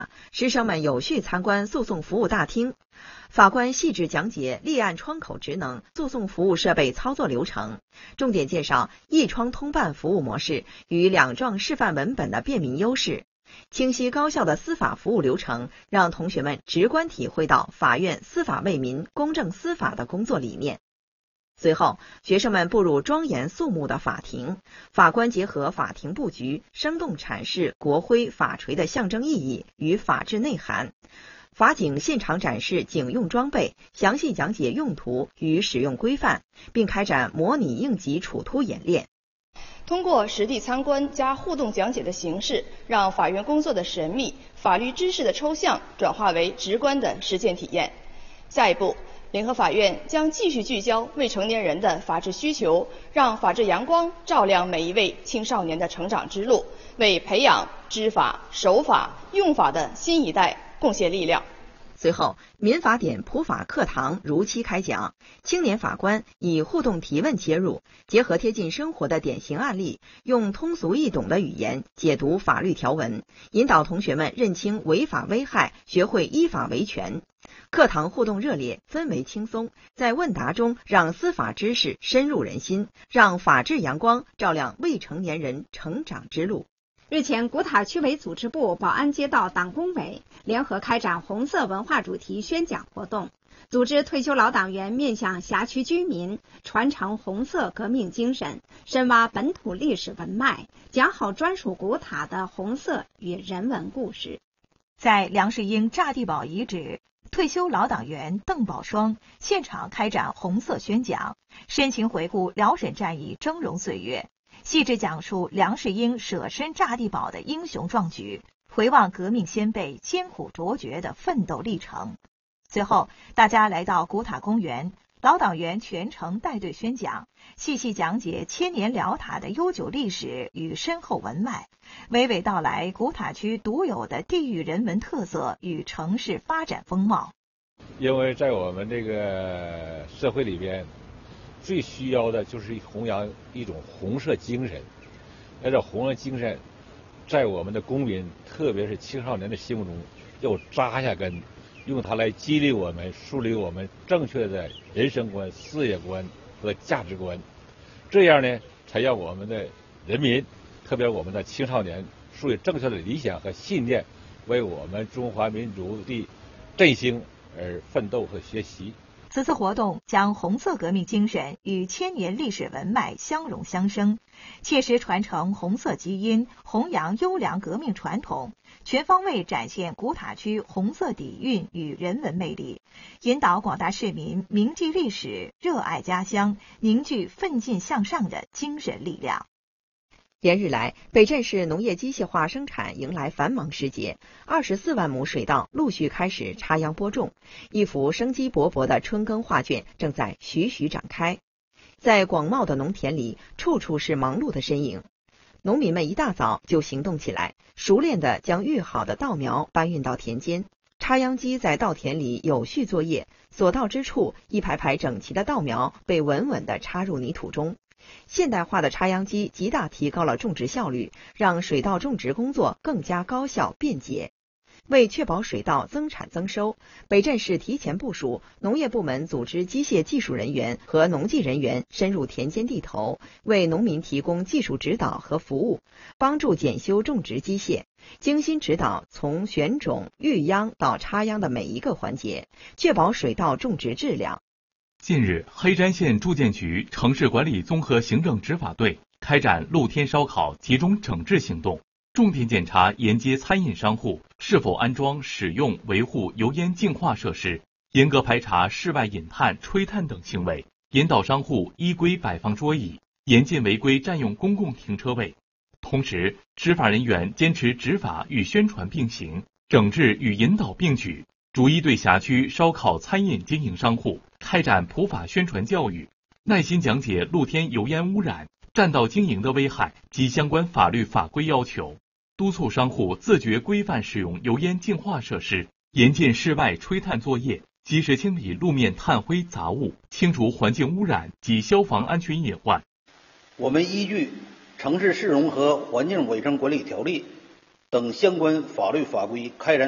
师生们有序参观诉讼服务大厅，法官细致讲解立案窗口职能、诉讼服务设备操作流程，重点介绍一窗通办服务模式与两状示范文本的便民优势。清晰高效的司法服务流程，让同学们直观体会到法院司法为民、公正司法的工作理念。随后，学生们步入庄严肃穆的法庭，法官结合法庭布局，生动阐释国徽、法锤的象征意义与法治内涵。法警现场展示警用装备，详细讲解用途与使用规范，并开展模拟应急处突演练。 通过实地参观加互动讲解的形式，让法院工作的神秘、法律知识的抽象转化为直观的实践体验。下一步，联合法院将继续聚焦未成年人的法治需求，让法治阳光照亮每一位青少年的成长之路，为培养知法、守法、用法的新一代贡献力量。 随后，民法典普法课堂如期开讲，青年法官以互动提问切入，结合贴近生活的典型案例，用通俗易懂的语言解读法律条文，引导同学们认清违法危害，学会依法维权。课堂互动热烈，氛围轻松，在问答中让司法知识深入人心，让法治阳光照亮未成年人成长之路。 日前，古塔区委组织部保安街道党工委联合开展红色文化主题宣讲活动，组织退休老党员面向辖区居民，传承红色革命精神，深挖本土历史文脉，讲好专属古塔的红色与人文故事。 在梁世英炸地堡遗址，退休老党员邓宝双现场开展红色宣讲，深情回顾辽沈战役峥嵘岁月，细致讲述梁世英舍身炸地堡的英雄壮举，回望革命先辈艰苦卓绝的奋斗历程。随后，大家来到古塔公园，老党员全程带队宣讲，细细讲解千年辽塔的悠久历史与深厚文脉，娓娓道来古塔区独有的地域人文特色与城市发展风貌。 因为在我们这个社会里边，最需要的就是弘扬一种红色精神，而这红色精神在我们的公民，特别是青少年的心目中要扎下根，用它来激励我们，树立我们正确的人生观、事业观和价值观，这样呢，才让我们的人民，特别我们的青少年，树立正确的理想和信念，为我们中华民族的振兴而奋斗和学习。 此次活动将红色革命精神与千年历史文脉相融相生，切实传承红色基因，弘扬优良革命传统，全方位展现古塔区红色底蕴与人文魅力，引导广大市民铭记历史，热爱家乡，凝聚奋进向上的精神力量。 连日来，北镇市农业机械化生产迎来繁忙时节，24万亩水稻陆续开始插秧播种，一幅生机勃勃的春耕画卷正在徐徐展开。在广袤的农田里，处处是忙碌的身影。农民们一大早就行动起来，熟练地将育好的稻苗搬运到田间。插秧机在稻田里有序作业，所到之处，一排排整齐的稻苗被稳稳地插入泥土中。现代化的插秧机极大提高了种植效率，让水稻种植工作更加高效便捷。为确保水稻增产增收，北镇市提前部署，农业部门组织机械技术人员和农技人员深入田间地头，为农民提供技术指导和服务，帮助检修种植机械，精心指导从选种、育秧到插秧的每一个环节，确保水稻种植质量。 近日，黑山县住建局城市管理综合行政执法队开展露天烧烤集中整治行动，重点检查沿街餐饮商户是否安装使用维护油烟净化设施，严格排查室外饮炭、吹炭等行为，引导商户依规摆放桌椅，严禁违规占用公共停车位。同时，执法人员坚持执法与宣传并行，整治与引导并举，逐一对辖区烧烤餐饮经营商户开展普法宣传教育，耐心讲解露天油烟污染、占道经营的危害及相关法律法规要求，督促商户自觉规范使用油烟净化设施，严禁室外吹炭作业，及时清理路面炭灰杂物，清除环境污染及消防安全隐患。 我们依据《城市市容和环境卫生管理条例》等相关法律法规开展